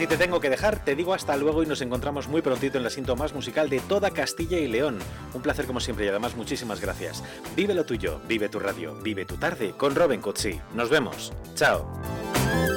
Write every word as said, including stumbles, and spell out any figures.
si te tengo que dejar, te digo hasta luego y nos encontramos muy prontito en la cinta más musical de toda Castilla y León. Un placer como siempre y además muchísimas gracias. Vive lo tuyo, vive tu radio, vive tu tarde con Robin Cutsi. Nos vemos. Chao.